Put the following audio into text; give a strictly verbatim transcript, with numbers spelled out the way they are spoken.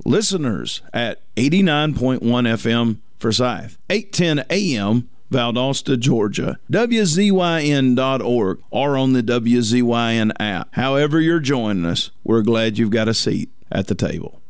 Listeners at eighty-nine point one F M Forsyth, eight ten A M Valdosta, Georgia, W Z Y N dot org, or on the W Z Y N app. However you're joining us, we're glad you've got a seat at the table.